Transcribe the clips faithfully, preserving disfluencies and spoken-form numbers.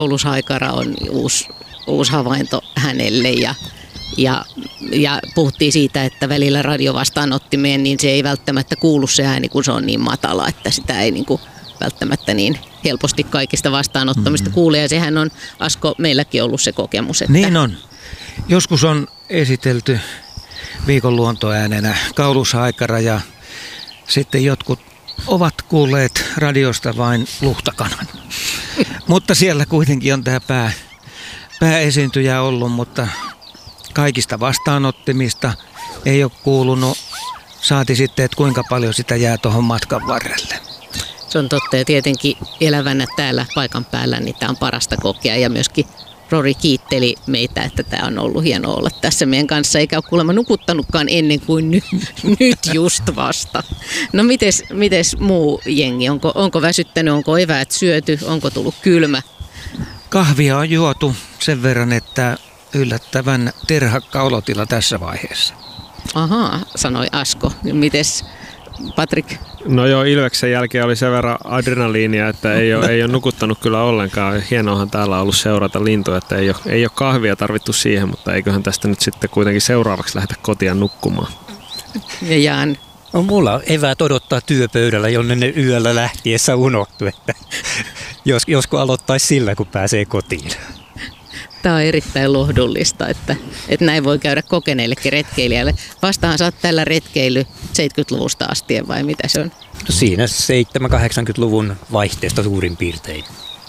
Kaulushaikara on uusi, uusi havainto hänelle ja, ja, ja puhuttiin siitä, että välillä radiovastaanottimeen, niin se ei välttämättä kuulu se ääni, kun se on niin matala, että sitä ei niin kuin välttämättä niin helposti kaikista vastaanottamista mm-hmm. kuulee. Ja sehän on, Asko, meilläkin ollut se kokemus. Että niin on. Joskus on esitelty viikon luontoäänenä Kaulushaikara ja sitten jotkut ovat kuulleet radiosta vain luhtakanan. Mutta siellä kuitenkin on tämä pää, pääesiintyjä ollut, mutta kaikista vastaanottimista ei ole kuulunut. Saati sitten, että kuinka paljon sitä jää tuohon matkan varrelle. Se on totta ja tietenkin elävänä täällä paikan päällä, niin tämä on parasta kokea ja myöskin Rory kiitteli meitä, että tämä on ollut hienoa olla tässä meidän kanssa, eikä ole kuulemma nukuttanutkaan ennen kuin nyt, nyt just vasta. No mites, mites muu jengi? Onko, onko väsyttänyt, onko eväät syöty, onko tullut kylmä? Kahvia on juotu sen verran, että yllättävän terhakka olotila tässä vaiheessa. Ahaa, sanoi Asko. Mites Patrik? No joo, Ilveksen jälkeen oli sen verran adrenaliinia, että ei ole, ei ole nukuttanut kyllä ollenkaan. Hienoahan täällä on ollut seurata lintuja, että ei ole, ei ole kahvia tarvittu siihen, mutta eiköhän tästä nyt sitten kuitenkin seuraavaksi lähdetä kotiin nukkumaan. Ja Jaan? No, mulla eväät odottaa työpöydällä, jonne ne yöllä lähtiessä unohtuu, että jos, josko aloittaisi sillä, kun pääsee kotiin. Tämä on erittäin lohdullista, että, että näin voi käydä kokeneillekin retkeilijälle. Vastahan sä oot tällä retkeily seitsemänkymmentäluvusta asti vai mitä se on? No siinä seitsemänkymmentä-kahdeksankymmentäluvun vaihteesta suurin piirtein.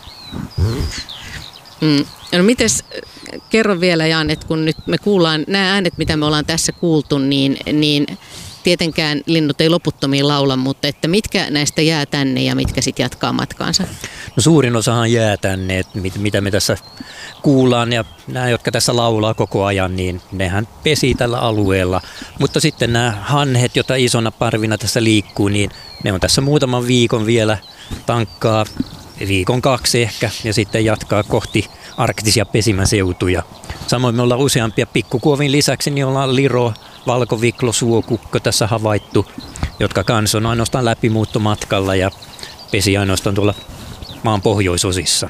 Mm. No mites, kerro vielä Jan, että kun nyt me kuullaan nämä äänet, mitä me ollaan tässä kuultu, niin, niin tietenkään linnut ei loputtomiin laula, mutta että mitkä näistä jää tänne ja mitkä sitten jatkaa matkaansa? No suurin osahan jää tänne, että mit, mitä me tässä kuullaan ja nämä, jotka tässä laulaa koko ajan, niin nehän pesii tällä alueella. Mutta sitten nämä hanhet, joita isona parvina tässä liikkuu, niin ne on tässä muutaman viikon vielä tankkaa, viikon kaksi ehkä, ja sitten jatkaa kohti arktisia pesimäseutuja. Samoin me ollaan useampia pikkukuovin lisäksi, niin ollaan liro, valkoviklo, suokukko tässä havaittu, jotka kans on ainoastaan läpimuuttomatkalla ja pesi ainoastaan tuolla maan pohjoisosissa.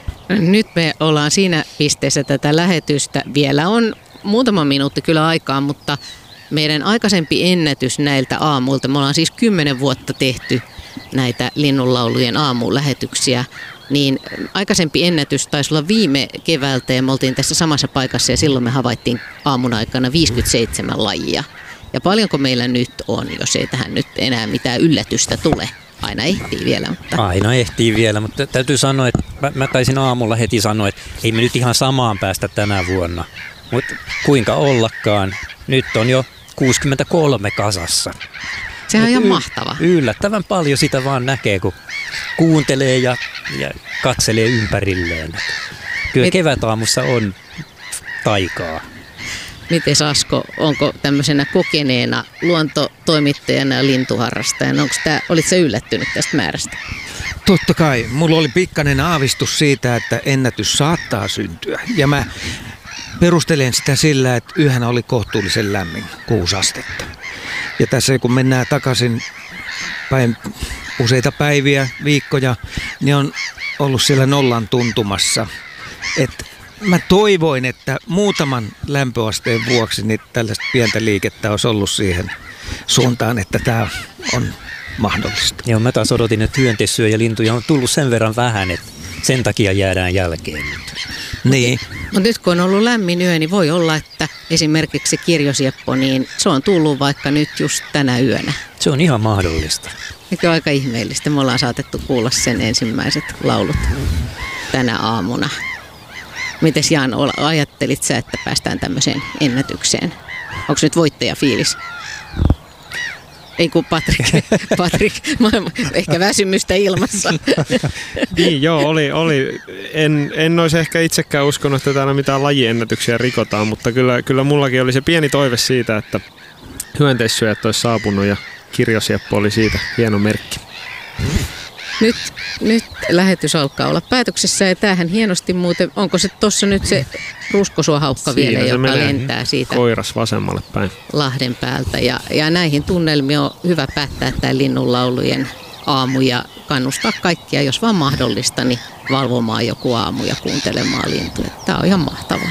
Nyt me ollaan siinä pisteessä tätä lähetystä. Vielä on muutama minuutti kyllä aikaa, mutta meidän aikaisempi ennätys näiltä aamuilta, me ollaan siis kymmenen vuotta tehty näitä linnunlaulujen aamulähetyksiä, niin aikaisempi ennätys taisi olla viime keväältä ja me oltiin tässä samassa paikassa ja silloin me havaittiin aamun aikana viisikymmentäseitsemän lajia. Ja paljonko meillä nyt on, jos ei tähän nyt enää mitään yllätystä tule? Aina ehtii vielä. Mutta Aina ehtii vielä, mutta täytyy sanoa, että mä, mä taisin aamulla heti sanoa, että ei me nyt ihan samaan päästä tänä vuonna. Mutta kuinka ollakaan, nyt on jo kuusikymmentäkolme kasassa. Sehän on ihan y- mahtava. Yllättävän paljon sitä vaan näkee, kun kuuntelee ja, ja katselee ympärilleen. Kyllä Mit... kevätaamussa on taikaa. Miten Asko, onko tämmöisenä kokeneena luontotoimittajana ja lintuharrastajana, onko tämä, olitko sä yllättynyt tästä määrästä? Totta kai. Mulla oli pikkainen aavistus siitä, että ennätys saattaa syntyä. Ja mä perustelen sitä sillä, että yhänä oli kohtuullisen lämmin, kuusi astetta. Ja tässä kun mennään takaisin päin useita päiviä, viikkoja, niin on ollut siellä nollan tuntumassa. Että mä toivoin, että muutaman lämpöasteen vuoksi niin tällaista pientä liikettä olisi ollut siihen suuntaan, että tämä on mahdollista. Joo, mä taas odotin, että hyönteissyöjälintuja on tullut sen verran vähän, että sen takia jäädään jälkeen. Niin. Mutta nyt kun on ollut lämmin yö, niin voi olla, että esimerkiksi se kirjosieppo, niin se on tullut vaikka nyt just tänä yönä. Se on ihan mahdollista. Mikä on aika ihmeellistä. Me ollaan saatettu kuulla sen ensimmäiset laulut tänä aamuna. Mites Jaan, ajattelit sä, että päästään tämmöiseen ennätykseen? Onko nyt voittajafiilis? Ei kun Patrik, Patrik, ehkä väsymystä ilmassa. Niin joo, oli, oli. En, en olisi ehkä itsekään uskonut, että täällä mitään lajiennätyksiä rikotaan, mutta kyllä, kyllä mullakin oli se pieni toive siitä, että hyönteissyöjät olisi saapunut ja kirjosieppo oli siitä hieno merkki. Nyt, nyt lähetys alkaa olla päätöksessä ja tämähän hienosti muuten, onko se tuossa nyt se ruskosuohaukka vielä, joka lentää siitä koiras vasemmalle päin Lahden päältä. Ja, ja näihin tunnelmiin on hyvä päättää tämä linnunlaulujen aamu ja kannustaa kaikkia, jos vaan mahdollista, niin valvomaan joku aamu ja kuuntelemaan lintuja. Tämä on ihan mahtavaa.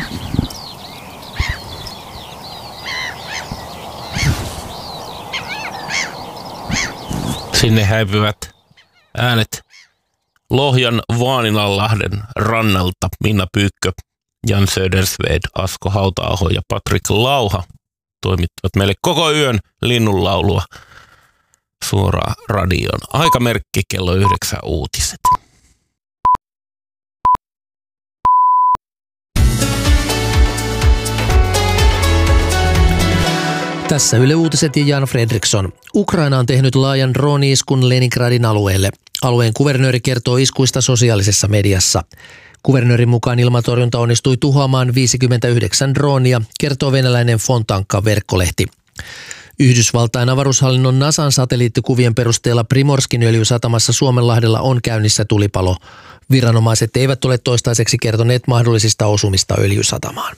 Sinne häipyvät äänet Lohjan Vaaninanlahden rannalta. Minna Pyykkö, Jan Södersved, Asko Hauta-aho ja Patrik Lauha toimittavat meille koko yön linnunlaulua suoraan radioon. Aikamerkki kello yhdeksän uutiset. Tässä Yle Uutiset ja Jan Fredriksson. Ukraina on tehnyt laajan drooni-iskun Leningradin alueelle. Alueen kuvernööri kertoo iskuista sosiaalisessa mediassa. Kuvernöörin mukaan ilmatorjunta onnistui tuhoamaan viisikymmentäyhdeksän droonia, kertoo venäläinen Fontanka-verkkolehti. Yhdysvaltain avaruushallinnon NASAn satelliittikuvien perusteella Primorskin öljysatamassa Suomenlahdella on käynnissä tulipalo. Viranomaiset eivät ole toistaiseksi kertoneet mahdollisista osumista öljysatamaan.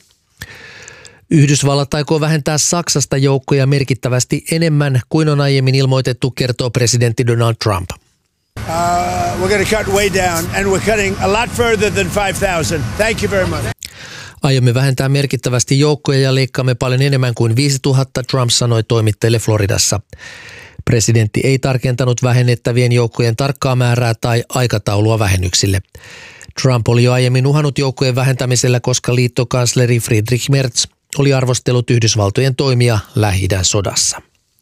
Yhdysvallat aikoo vähentää Saksasta joukkoja merkittävästi enemmän kuin on aiemmin ilmoitettu, kertoo presidentti Donald Trump. Uh, we're going to cut way down and we're cutting a lot further than five thousand. Thank you very much. Aiomme vähentää merkittävästi joukkoja ja leikkaamme paljon enemmän kuin viisituhatta, Trump sanoi toimittajille Floridassa. Presidentti ei tarkentanut vähennettävien joukkojen tarkkaa määrää tai aikataulua vähennyksille. Trump oli jo aiemmin uhannut joukkojen vähentämisellä, koska liittokansleri Friedrich Merz oli arvostellut Yhdysvaltojen toimia Lähi-idän sodassa.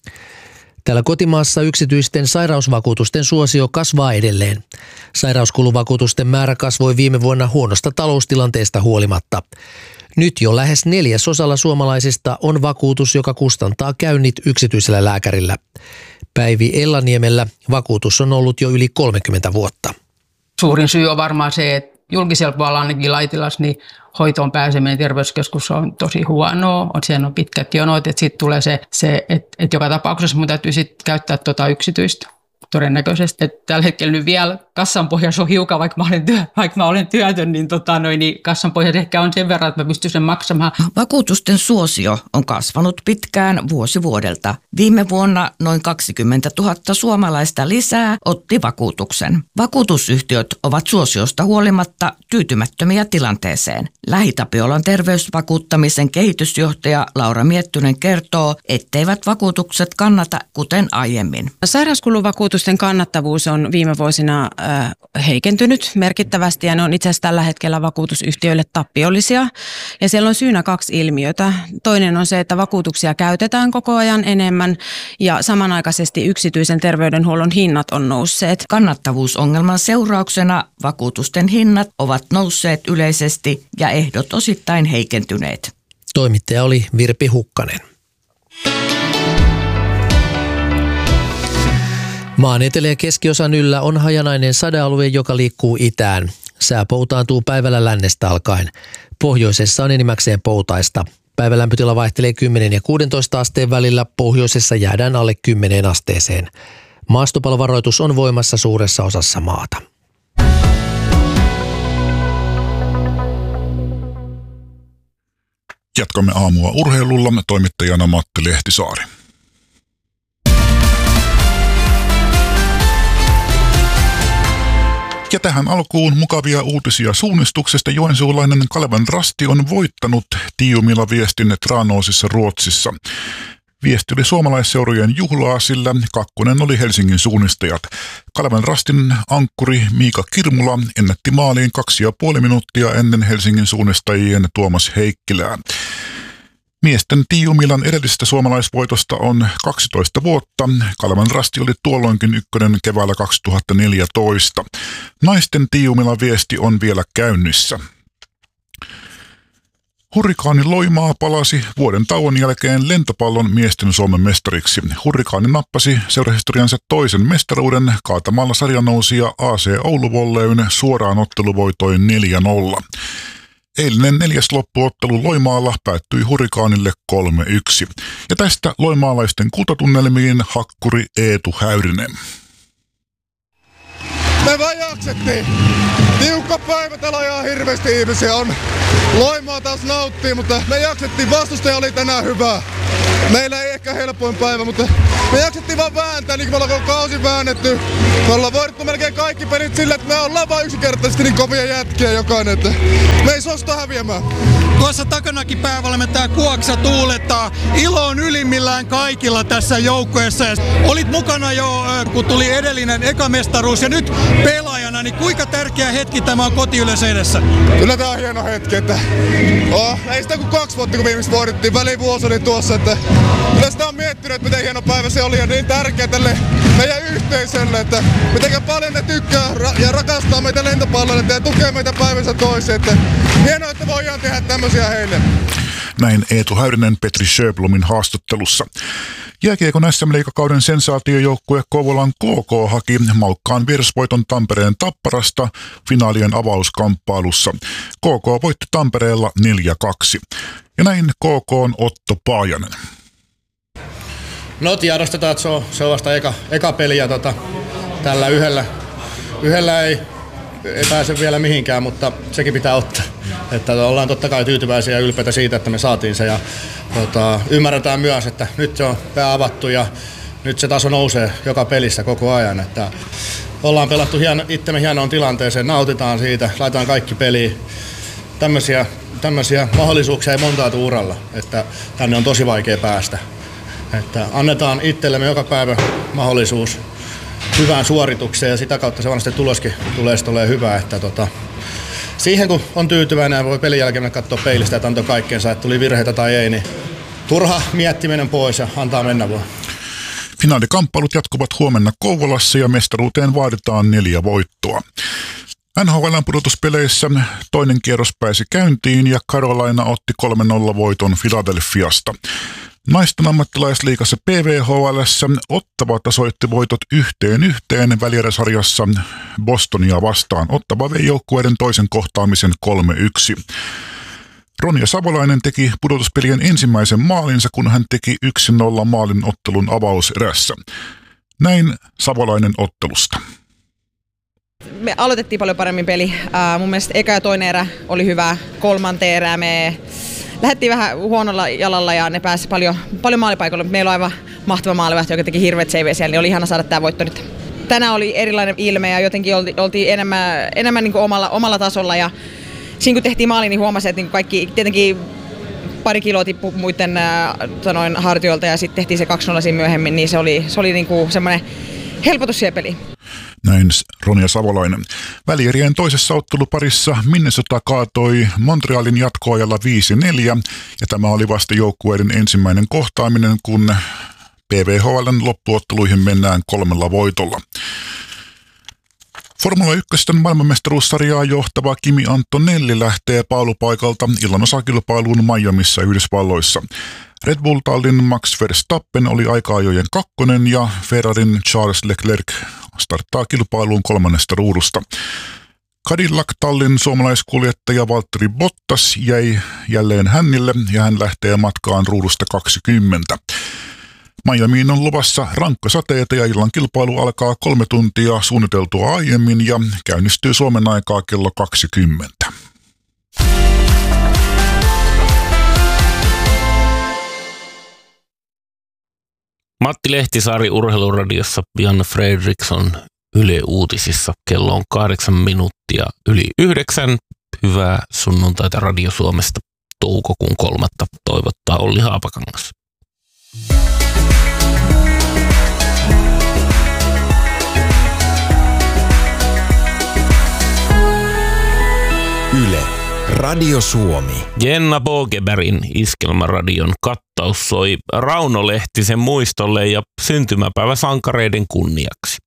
Täällä kotimaassa yksityisten sairausvakuutusten suosio kasvaa edelleen. Sairauskuluvakuutusten määrä kasvoi viime vuonna huonosta taloustilanteesta huolimatta. Nyt jo lähes neljäsosalla suomalaisista on vakuutus, joka kustantaa käynnit yksityisellä lääkärillä. Päivi Ellaniemellä vakuutus on ollut jo yli kolmekymmentä vuotta. Suurin syy on varmaan se, että julkisella puolella ainakin Laitilassa niin hoitoon pääseminen terveyskeskus on tosi huonoa. Siellä on pitkät jonot, että sitten tulee se, se että, että joka tapauksessa mun täytyy sitten käyttää tuota yksityistä todennäköisesti. Että tällä hetkellä nyt vielä kassan pohjassa on hiukan, vaikka mä olen, työ, vaikka mä olen työtön, niin, tota, noin, niin kassan pohjassa ehkä on sen verran, että mä pystyn sen maksamaan. Vakuutusten suosio on kasvanut pitkään vuosi vuodelta. Viime vuonna noin kaksikymmentätuhatta suomalaista lisää otti vakuutuksen. Vakuutusyhtiöt ovat suosiosta huolimatta tyytymättömiä tilanteeseen. Lähi-Tapiolan terveysvakuuttamisen kehitysjohtaja Laura Miettunen kertoo, etteivät vakuutukset kannata kuten aiemmin. Sairauskuluvakuutusten kannattavuus on viime vuosina äh, heikentynyt merkittävästi ja ne on itse asiassa tällä hetkellä vakuutusyhtiöille tappiollisia. Ja siellä on syynä kaksi ilmiötä. Toinen on se, että vakuutuksia käytetään koko ajan enemmän ja samanaikaisesti yksityisen terveydenhuollon hinnat on nousseet. Kannattavuusongelman seurauksena vakuutusten hinnat ovat nousseet yleisesti ja ehdot osittain heikentyneet. Toimittaja oli Virpi Hukkanen. Maan etelä- ja keskiosan yllä on hajanainen sadealue, joka liikkuu itään. Sää poutaantuu päivällä lännestä alkaen. Pohjoisessa on enimmäkseen poutaista. Päivälämpötila vaihtelee kymmenen ja kuusitoista asteen välillä, pohjoisessa jäädään alle kymmeneen asteeseen. Maastopalovaroitus on voimassa suuressa osassa maata. Jatkamme aamua urheilulla, toimittajana Matti Lehtisaari. Ja tähän alkuun mukavia uutisia suunnistuksesta. Joensuulainen Kalevan Rasti on voittanut Tiiumilla Viestin Tranoosissa Ruotsissa. Viesti oli suomalaisseurojen juhlaa, sillä kakkonen oli Helsingin suunnistajat. Kalevan Rastin ankkuri Miika Kirmula ennätti maaliin kaksi ja puoli minuuttia ennen Helsingin suunnistajien Tuomas Heikkilää. Miesten Tiiumilan edellisestä suomalaisvoitosta on kaksitoista vuotta. Kalevan Rasti oli tuolloinkin ykkönen keväällä kaksituhattaneljätoista. Naisten Tiiumilan Viesti on vielä käynnissä. Hurrikaani Loimaa palasi vuoden tauon jälkeen lentopallon miesten Suomen mestariksi. Hurrikaani nappasi seurahistoriansa toisen mestaruuden kaatamalla sarjanousija A C Oulu Volleyn suoraan otteluvoitoin neljä nolla. Eilinen neljäs loppuottelu Loimaalla päättyi Hurrikaanille kolme yksi. Ja tästä loimaalaisten kultatunnelmiin hakkuri Eetu Häyrinen. Me vaan jaksettiin. Tiukka päivä, täällä on ihan hirveästi ihmisiä on. Loimaa taas nauttii, mutta me jaksettiin. Vastustaja oli tänään hyvä. Meillä ei ehkä helpoin päivä, mutta me jaksettiin vaan vääntää, niin kuin me ollaan kausi väännetty. Me ollaan voitettu melkein kaikki pelit sillä, että me ollaan vaan yksinkertaisesti niin kovia jätkiä jokainen, että me ei suosta häviämään. Tuossa takanakin päävalmentaja Kuoksa tuulettaa. Ilo on ylimmillään kaikilla tässä joukkueessa. Olit mukana jo, kun tuli edellinen ekamestaruus ja nyt pelaajana, niin kuinka tärkeä hetki tämä on kotiyleisön edessä? Kyllä tää on hieno hetki, että oh, ei sitä kuin kaksi vuotta kun viimeksi voidettiin, välivuosi oli tuossa, että kyllä sitä on miettinyt, että miten hieno päivä se oli ja niin tärkeä tälle meidän yhteisölle, että miten paljon ne tykkää ja rakastaa meitä lentopalloille ja tukee meitä päivänsä toiseen, että hienoa, että voidaan tehdä tämmöisiä heille. Näin Eetu Häyrinen Petri Sjöblomin haastattelussa. Jääkiekon S M-liigakauden sensaatiojoukkue Kouvolan K K haki maukkaan vierasvoiton Tampereen Tapparasta finaalien avauskamppailussa. K K voitti Tampereella neljä kaksi. Ja näin K K:n Otto Paajanen. No tiedostetaan, että se on, se on vasta eka, eka peli ja tota, tällä yhdellä, yhdellä ei, ei pääse vielä mihinkään, mutta sekin pitää ottaa. Että ollaan totta kai tyytyväisiä ja ylpeitä siitä, että me saatiin se ja tota, ymmärretään myös, että nyt se on pää avattu ja nyt se taso nousee joka pelissä koko ajan. Että ollaan pelattu hieno, itsemme hienoon tilanteeseen, nautitaan siitä, laitetaan kaikki peliin. Tämmöisiä, tämmöisiä mahdollisuuksia ei montaa tule uralla, että tänne on tosi vaikea päästä. Että annetaan itsellemme joka päivä mahdollisuus hyvään suoritukseen ja sitä kautta se varmasti tuloskin tulee sitten hyvä. Että tota, siihen kun on tyytyväinen ja voi pelin jälkeen katsoa peilistä, että antoi kaikkeensa, että tuli virheitä tai ei, niin turha miettiminen pois ja antaa mennä vaan. Finaalikamppailut jatkuvat huomenna Kouvolassa ja mestaruuteen vaaditaan neljä voittoa. N H L:n pudotuspeleissä toinen kierros pääsi käyntiin ja Carolina otti kolme nolla voiton Philadelphiasta. Naisten ammattilaisliigassa P V H L:ssä Ottava tasoitti voitot yhteen yhteen välieräsarjassa Bostonia vastaan. Ottava vei joukkueiden toisen kohtaamisen kolme yksi. Ronja Savolainen teki pudotuspelien ensimmäisen maalinsa, kun hän teki yksi nolla maalin ottelun avauserässä. Näin Savolainen ottelusta. Me aloitettiin paljon paremmin peli. Äh, mun mielestä eka ja toinen erä oli hyvä. Kolmanteen erää me lähdettiin vähän huonolla jalalla ja ne pääsi paljon, paljon maalipaikoille. Meillä on aivan mahtava maalivahti, joka teki hirveät seiviä siellä, niin oli ihana saada tämä voitto nyt. Tänään oli erilainen ilme ja jotenkin oltiin, oltiin enemmän, enemmän niin kuin omalla, omalla tasolla. Ja siinä kun tehtiin maali, niin huomasin, että niin kaikki tietenkin pari kiloa tippui muiden äh, sanoin, hartioilta ja sitten tehtiin se kaksi nolla siinä myöhemmin, niin se oli, se oli niin kuin semmoinen helpotus siihen peliin. Näin Ronja Savolainen. Välierien toisessa otteluparissa Minnesota kaatoi Montrealin jatkoajalla viisi neljä ja tämä oli vasta joukkueiden ensimmäinen kohtaaminen, kun P V H L:n loppuotteluihin mennään kolmella voitolla. Formula yksi maailmanmestaruussarjaa johtava Kimi Antonelli lähtee paalupaikalta illan osakilpailuun Miamissa Yhdysvalloissa. Red Bull-tallin Max Verstappen oli aika-ajojen kakkonen ja Ferrarin Charles Leclerc starttaa kilpailuun kolmannesta ruudusta. Cadillac-tallin suomalaiskuljettaja Valtteri Bottas jäi jälleen hännille ja hän lähtee matkaan ruudusta kaksikymmentä. Miamiin on luvassa rankkasateita ja illan kilpailu alkaa kolme tuntia suunniteltua aiemmin ja käynnistyy Suomen aikaa kello kaksikymmentä. Matti Lehtisaari Urheiluradiossa, Janne Fredriksson Yle Uutisissa. Kello on kahdeksan minuuttia yli yhdeksän. Hyvää sunnuntaita Radio Suomesta toukokuun kolmatta toivottaa Olli Haapakangas. Yle, Radio Suomi. Jenna Bogebergin Iskelmäradion kattaus soi Rauno Lehtisen muistolle ja syntymäpäiväsankareiden kunniaksi.